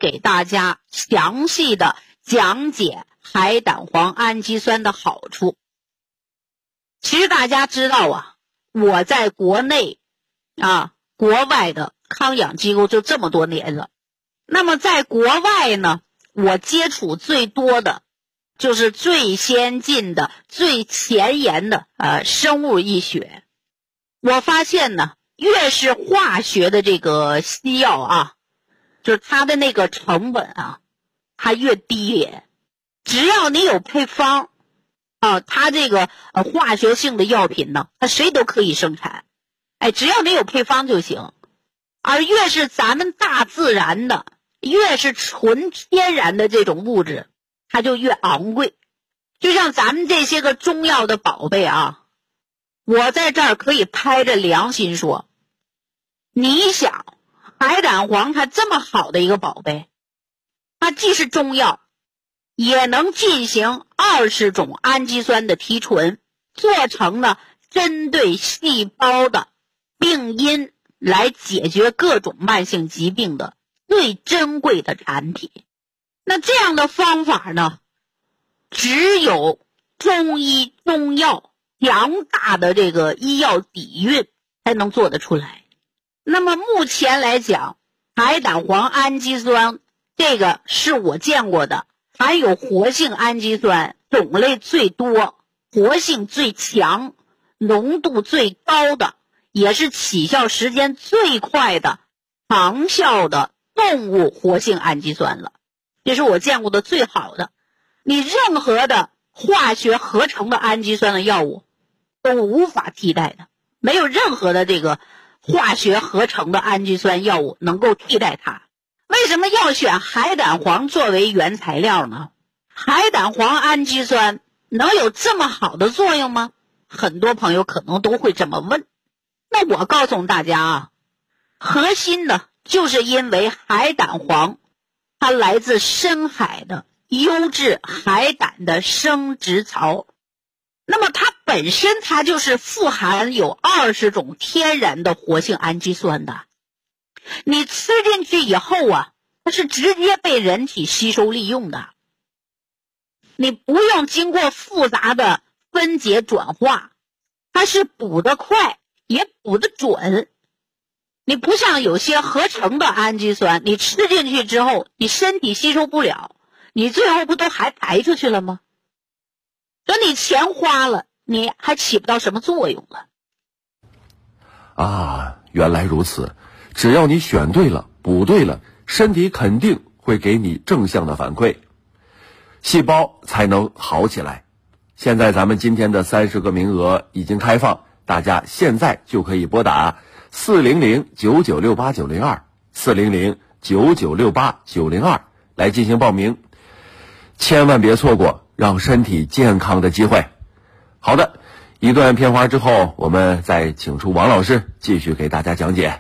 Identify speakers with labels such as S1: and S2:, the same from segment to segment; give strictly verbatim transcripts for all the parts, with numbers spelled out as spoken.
S1: 给大家详细的讲解海胆黄氨基酸的好处。其实大家知道啊，我在国内啊国外的康养机构就这么多年了，那么在国外呢，我接触最多的就是最先进的最前沿的呃生物医学。我发现呢，越是化学的这个西药啊，就是它的那个成本啊它越低廉。只要你有配方啊，它这个呃化学性的药品呢，它谁都可以生产，哎，只要你有配方就行。而越是咱们大自然的，越是纯天然的这种物质，它就越昂贵。就像咱们这些个中药的宝贝啊，我在这儿可以拍着良心说，你想海胆黄它这么好的一个宝贝，它既是中药，也能进行二十种氨基酸的提纯，做成了针对细胞的病因来解决各种慢性疾病的最珍贵的产品。那这样的方法呢，只有中医中药强大的这个医药底蕴才能做得出来。那么目前来讲，海胆黄氨基酸这个是我见过的含有活性氨基酸种类最多、活性最强、浓度最高的，也是起效时间最快的长效的动物活性氨基酸了。这是我见过的最好的。你任何的化学合成的氨基酸的药物都无法替代的，没有任何的这个化学合成的氨基酸药物能够替代它。为什么要选海胆黄作为原材料呢？海胆黄氨基酸能有这么好的作用吗？很多朋友可能都会这么问。那我告诉大家啊，核心的就是因为海胆黄它来自深海的优质海胆的生殖槽，那么它本身它就是富含有二十种天然的活性氨基酸的。你吃进去以后啊，它是直接被人体吸收利用的，你不用经过复杂的分解转化，它是补得快也补得准。你不像有些合成的氨基酸，你吃进去之后你身体吸收不了，你最后不都还排出去了吗？所以你钱花了，你还起不到什么作用了。
S2: 啊，原来如此。只要你选对了，补对了，身体肯定会给你正向的反馈，细胞才能好起来。现在咱们今天的三十个名额已经开放，大家现在就可以拨打四零零九九六八九零二 四零零九九六八九零二来进行报名，千万别错过让身体健康的机会。好的，一段片花之后，我们再请出王老师继续给大家讲解。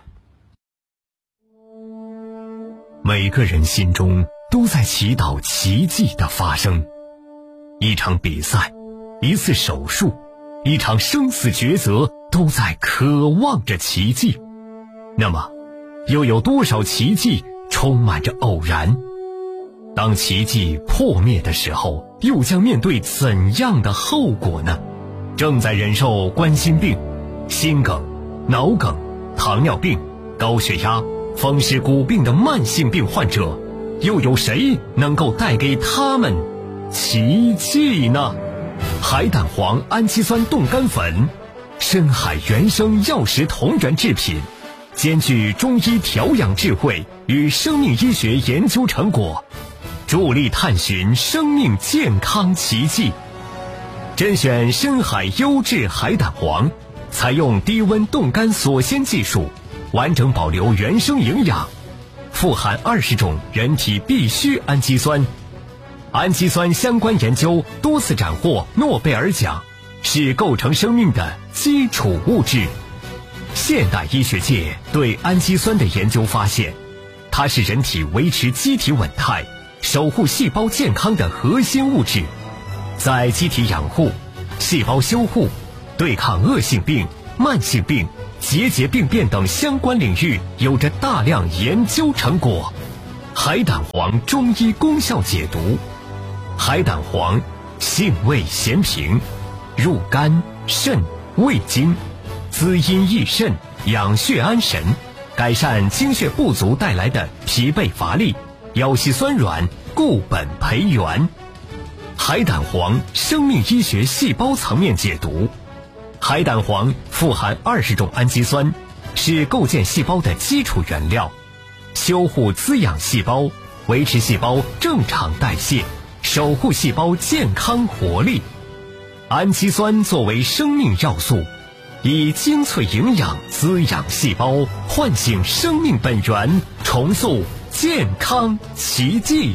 S3: 每个人心中都在祈祷奇迹的发生，一场比赛，一次手术，一场生死抉择，都在渴望着奇迹。那么又有多少奇迹充满着偶然？当奇迹破灭的时候，又将面对怎样的后果呢？正在忍受冠心病、心梗、脑梗、糖尿病、高血压、风湿骨病的慢性病患者，又有谁能够带给他们奇迹呢？海胆黄氨基酸冻干粉，深海原生药食同源制品，兼具中医调养智慧与生命医学研究成果，助力探寻生命健康奇迹。甄选深海优质海胆黄，采用低温冻干锁鲜技术，完整保留原生营养，富含二十种人体必需氨基酸。氨基酸相关研究多次斩获诺贝尔奖，是构成生命的基础物质。现代医学界对氨基酸的研究发现，它是人体维持机体稳态、守护细胞健康的核心物质，在机体养护、细胞修护、对抗恶性病、慢性病、节节病变等相关领域有着大量研究成果。 海胆黄中医功效解读。海胆黄性味咸平，入肝肾胃经，滋阴益肾，养血安神，改善精血不足带来的疲惫乏力、腰膝酸软，固本培元。海胆黄生命医学细胞层面解读。海胆黄富含二十种氨基酸，是构建细胞的基础原料，修护滋养细胞，维持细胞正常代谢，守护细胞健康活力。氨基酸作为生命要素，以精粹营养滋养细胞，唤醒生命本源，重塑健康奇迹。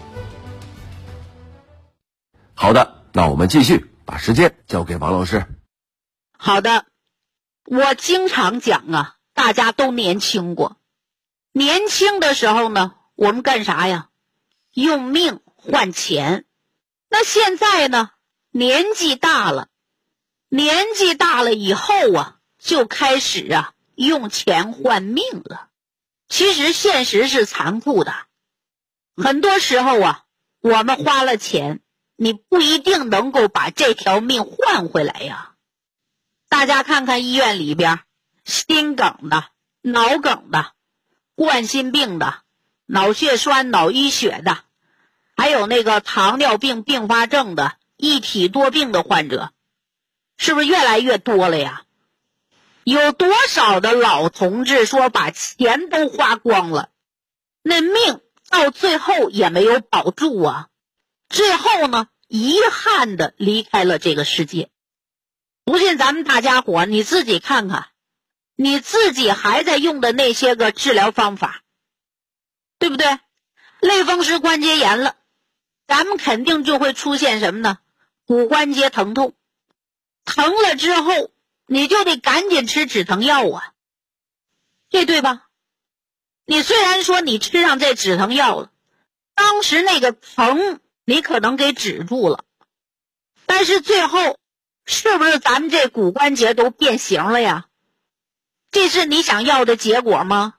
S2: 好的，那我们继续，把时间交给王老师。
S1: 好的，我经常讲啊，大家都年轻过。年轻的时候呢，我们干啥呀？用命换钱。那现在呢，年纪大了，年纪大了以后啊，就开始啊，用钱换命了。其实现实是残酷的，很多时候啊，我们花了钱，你不一定能够把这条命换回来呀。大家看看医院里边，心梗的、脑梗的、冠心病的、脑血栓、脑溢血的，还有那个糖尿病并发症的、一体多病的患者，是不是越来越多了呀？有多少的老同志说把钱都花光了，那命到最后也没有保住啊，最后呢，遗憾的离开了这个世界。不信咱们大家伙你自己看看，你自己还在用的那些个治疗方法，对不对？类风湿关节炎了，咱们肯定就会出现什么呢？骨关节疼痛，疼了之后你就得赶紧吃止疼药啊，这对吧？你虽然说你吃上这止疼药了，当时那个疼你可能给止住了，但是最后是不是咱们这骨关节都变形了呀？这是你想要的结果吗？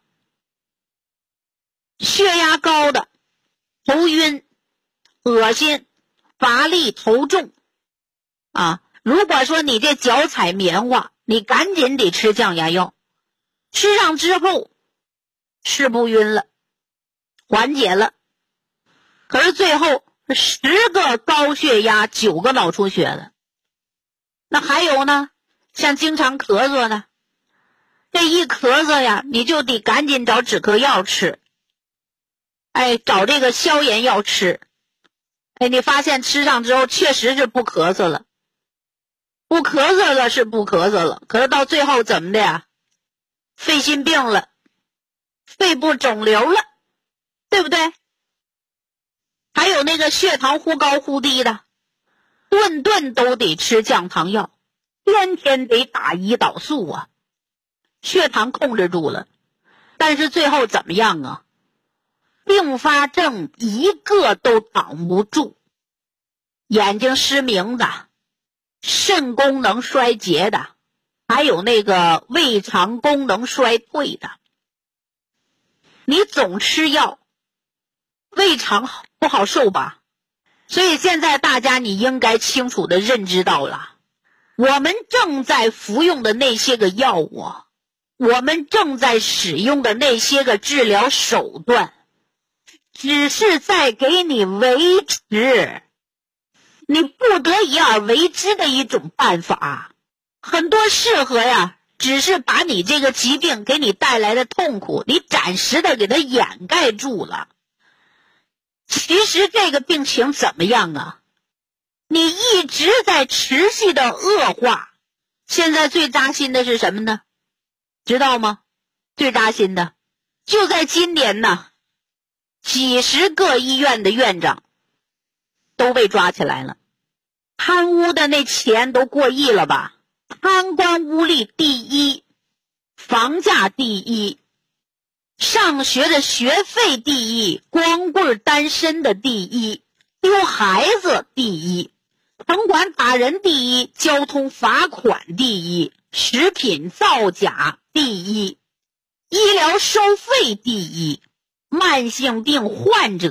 S1: 血压高的，头晕、恶心、乏力、头重啊！如果说你这脚踩棉花，你赶紧得吃降压药，吃上之后是不晕了，缓解了。可是最后十个高血压，九个脑出血的。那还有呢，像经常咳嗽的，这一咳嗽呀，你就得赶紧找止咳药吃，哎，找这个消炎药吃，哎，你发现吃上之后确实是不咳嗽了，不咳嗽了是不咳嗽了，可是到最后怎么的呀？肺心病了，肺部肿瘤了，对不对？还有那个血糖忽高忽低的，顿顿都得吃降糖药，天天得打胰岛素啊，血糖控制住了，但是最后怎么样啊？并发症一个都挡不住，眼睛失明的，肾功能衰竭的，还有那个胃肠功能衰退的。你总吃药，胃肠不好受吧？所以现在大家你应该清楚的认知到了，我们正在服用的那些个药物，我们正在使用的那些个治疗手段，只是在给你维持你不得已而为之的一种办法。很多适合呀，只是把你这个疾病给你带来的痛苦，你暂时的给它掩盖住了。其实这个病情怎么样啊？你一直在持续的恶化。现在最扎心的是什么呢？知道吗？最扎心的就在今年呢，几十个医院的院长都被抓起来了，贪污的那钱都过亿了吧？贪官污吏第一，房价第一，上学的学费第一，光棍单身的第一，丢孩子第一，城管打人第一，交通罚款第一，食品造假第一，医疗收费第一， 慢性病患者